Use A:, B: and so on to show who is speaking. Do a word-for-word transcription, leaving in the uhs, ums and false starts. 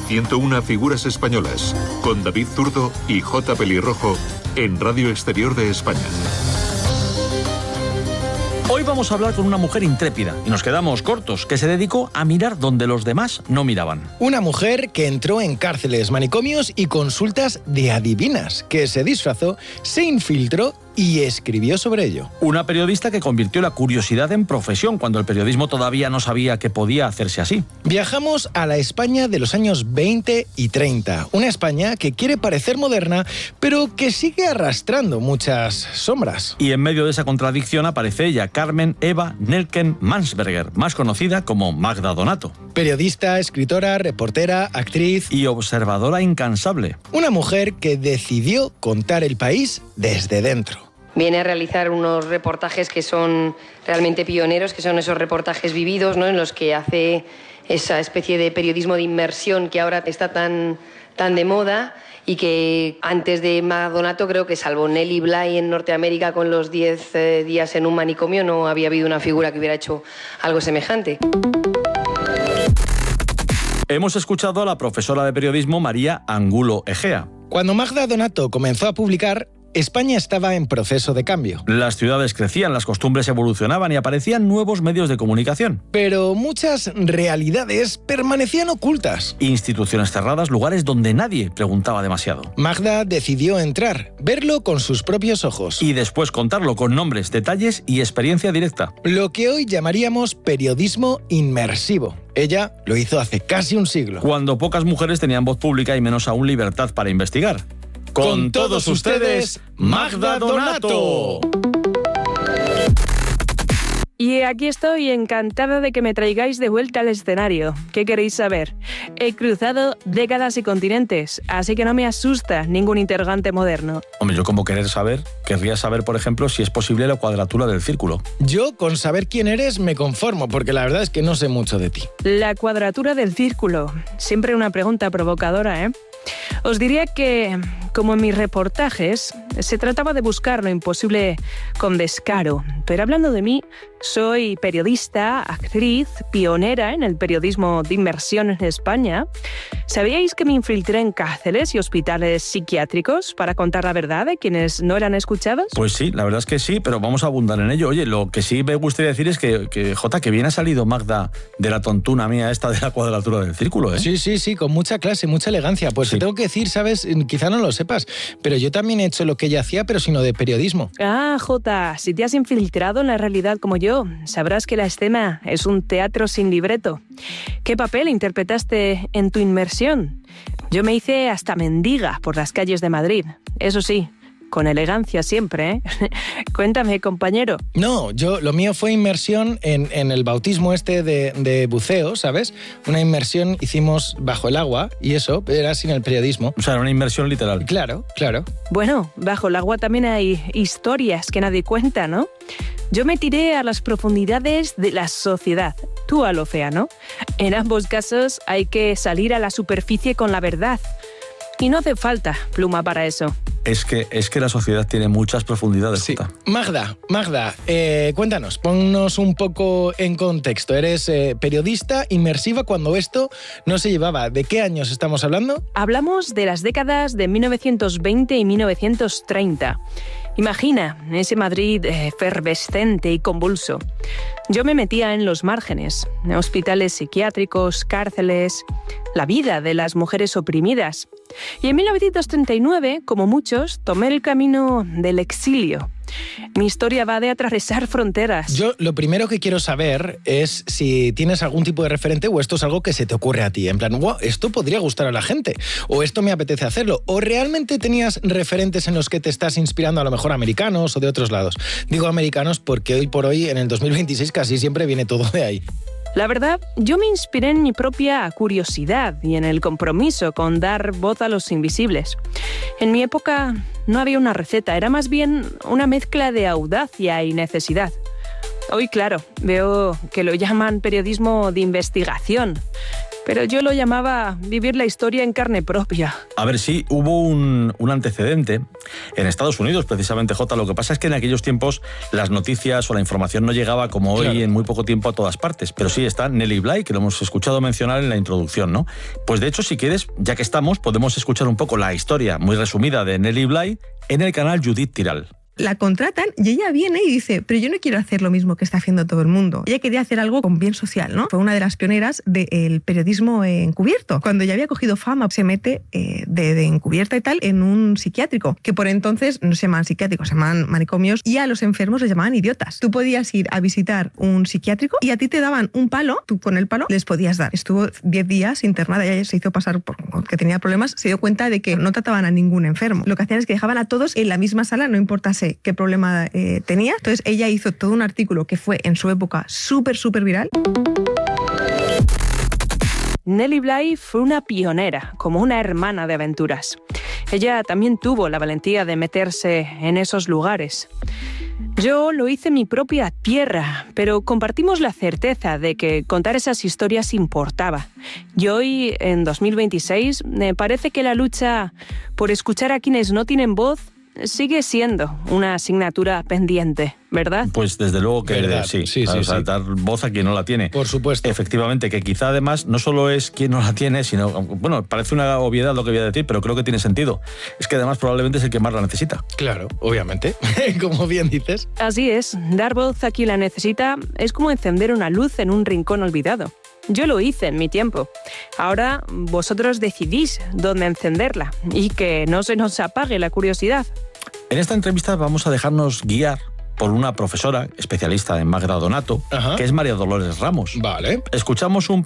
A: ciento una figuras españolas, con David Zurdo y J. Pelirrojo, en Radio Exterior de España.
B: Hoy vamos a hablar con una mujer intrépida, y nos quedamos cortos, que se dedicó a mirar donde los demás no miraban.
C: Una mujer que entró en cárceles, manicomios y consultas de adivinas, que se disfrazó, se infiltró y escribió sobre ello.
B: Una periodista que convirtió la curiosidad en profesión, cuando el periodismo todavía no sabía que podía hacerse así.
C: Viajamos a la España de los años veinte y treinta. Una España que quiere parecer moderna, pero que sigue arrastrando muchas sombras.
B: Y en medio de esa contradicción aparece ella, Carmen Eva Nelken Mansberger, más conocida como Magda Donato.
C: Periodista, escritora, reportera, actriz
B: y observadora incansable.
C: Una mujer que decidió contar el país desde dentro.
D: Viene a realizar unos reportajes que son realmente pioneros, que son esos reportajes vividos, ¿no?, en los que hace esa especie de periodismo de inmersión que ahora está tan, tan de moda, y que antes de Magda Donato, creo que salvo Nellie Bly en Norteamérica con los diez eh, días en un manicomio, no había habido una figura que hubiera hecho algo semejante.
B: Hemos escuchado a la profesora de periodismo María Angulo Egea.
C: Cuando Magda Donato comenzó a publicar, España estaba en proceso de cambio.
B: Las ciudades crecían, las costumbres evolucionaban y aparecían nuevos medios de comunicación.
C: Pero muchas realidades permanecían ocultas.
B: Instituciones cerradas, lugares donde nadie preguntaba demasiado.
C: Magda decidió entrar, verlo con sus propios ojos.
B: Y después contarlo con nombres, detalles y experiencia directa.
C: Lo que hoy llamaríamos periodismo inmersivo. Ella lo hizo hace casi un siglo.
B: Cuando pocas mujeres tenían voz pública y menos aún libertad para investigar.
C: Con todos ustedes, Magda Donato.
E: Y aquí estoy, encantada de que me traigáis de vuelta al escenario. ¿Qué queréis saber? He cruzado décadas y continentes, así que no me asusta ningún interrogante moderno.
B: Hombre, yo como querer saber, querría saber, por ejemplo, si es posible la cuadratura del círculo.
C: Yo con saber quién eres me conformo, porque la verdad es que no sé mucho de ti.
E: La cuadratura del círculo. Siempre una pregunta provocadora, ¿eh? Os diría que, como en mis reportajes, se trataba de buscar lo imposible con descaro. Pero hablando de mí, soy periodista, actriz, pionera en el periodismo de inmersión en España. ¿Sabíais que me infiltré en cárceles y hospitales psiquiátricos para contar la verdad de quienes no eran escuchados?
B: Pues sí, la verdad es que sí, pero vamos a abundar en ello. Oye, lo que sí me gustaría decir es que, que Jota, que bien ha salido Magda de la tontuna mía esta de la cuadratura del círculo, ¿eh?
C: Sí, sí, sí, con mucha clase, mucha elegancia. Pues
B: sí.
C: Te tengo que decir, ¿sabes? Quizá no lo sepas, pero yo también he hecho lo que ella hacía, pero sino de periodismo.
E: Ah, Jota, si te has infiltrado en la realidad como yo, sabrás que la escena es un teatro sin libreto. ¿Qué papel interpretaste en tu inmersión? Yo me hice hasta mendiga por las calles de Madrid. Eso sí, con elegancia siempre, ¿eh? Cuéntame, compañero.
C: No, yo lo mío fue inmersión en, en el bautismo este de, de buceo, ¿sabes? Una inmersión hicimos bajo el agua y eso era sin el periodismo.
B: O sea, era una inmersión literal.
C: Claro, claro.
E: Bueno, bajo el agua también hay historias que nadie cuenta, ¿no? Yo me tiré a las profundidades de la sociedad, tú al océano. En ambos casos hay que salir a la superficie con la verdad. Y no hace falta pluma para eso.
B: Es que, es que la sociedad tiene muchas profundidades.
C: Sí. Magda, Magda, eh, cuéntanos, ponnos un poco en contexto. Eres eh, periodista inmersiva cuando esto no se llevaba. ¿De qué años estamos hablando?
E: Hablamos de las décadas de mil novecientos veinte y mil novecientos treinta. Imagina ese Madrid efervescente y convulso. Yo me metía en los márgenes, en hospitales psiquiátricos, cárceles, la vida de las mujeres oprimidas. Y en mil novecientos treinta y nueve, como muchos, tomé el camino del exilio. Mi historia va de atravesar fronteras.
C: Yo lo primero que quiero saber es si tienes algún tipo de referente o esto es algo que se te ocurre a ti. En plan, wow, esto podría gustar a la gente. O esto me apetece hacerlo. O realmente tenías referentes en los que te estás inspirando, a lo mejor americanos o de otros lados. Digo americanos porque hoy por hoy, en el dos mil veintiséis, casi siempre viene todo de ahí.
E: La verdad, yo me inspiré en mi propia curiosidad y en el compromiso con dar voz a los invisibles. En mi época no había una receta, era más bien una mezcla de audacia y necesidad. Hoy, claro, veo que lo llaman periodismo de investigación. Pero yo lo llamaba vivir la historia en carne propia.
B: A ver, sí, hubo un, un antecedente en Estados Unidos, precisamente, Jota. Lo que pasa es que en aquellos tiempos las noticias o la información no llegaba como hoy, claro, en muy poco tiempo a todas partes. Pero sí está Nellie Bly, que lo hemos escuchado mencionar en la introducción, ¿no? Pues de hecho, si quieres, ya que estamos, podemos escuchar un poco la historia muy resumida de Nellie Bly en el canal Judith Tiral.
F: La contratan y ella viene y dice, pero yo no quiero hacer lo mismo que está haciendo todo el mundo. Ella quería hacer algo con bien social, ¿no? Fue una de las pioneras del periodismo encubierto. Cuando ya había cogido fama, se mete eh, de, de encubierta y tal en un psiquiátrico, que por entonces no se llamaban psiquiátricos, se llamaban manicomios, y a los enfermos les llamaban idiotas. Tú podías ir a visitar un psiquiátrico y a ti te daban un palo, tú con el palo les podías dar. Estuvo diez días internada, ella se hizo pasar por que tenía problemas, se dio cuenta de que no trataban a ningún enfermo. Lo que hacían es que dejaban a todos en la misma sala, no importase qué problema eh, tenía. Entonces ella hizo todo un artículo que fue en su época súper, súper viral.
E: Nellie Bly fue una pionera, como una hermana de aventuras. Ella también tuvo la valentía de meterse en esos lugares. Yo lo hice en mi propia tierra, pero compartimos la certeza de que contar esas historias importaba. Y hoy, en dos mil veintiséis, me parece que la lucha por escuchar a quienes no tienen voz sigue siendo una asignatura pendiente, ¿verdad?
B: Pues desde luego que
C: ¿verdad?
B: sí,
C: sí,
B: sí,
C: sí, sí.
B: dar voz a quien no la tiene.
C: Por supuesto.
B: Efectivamente, que quizá además no solo es quien no la tiene, sino, bueno, parece una obviedad lo que voy a decir, pero creo que tiene sentido. Es que además probablemente es el que más la necesita.
C: Claro, obviamente, como bien dices.
E: Así es, dar voz a quien la necesita es como encender una luz en un rincón olvidado. Yo lo hice en mi tiempo. Ahora vosotros decidís dónde encenderla y que no se nos apague la curiosidad.
B: En esta entrevista vamos a dejarnos guiar por una profesora especialista en Magda Donato,
C: Ajá.
B: que es María Dolores Ramos.
C: Vale.
B: Escuchamos un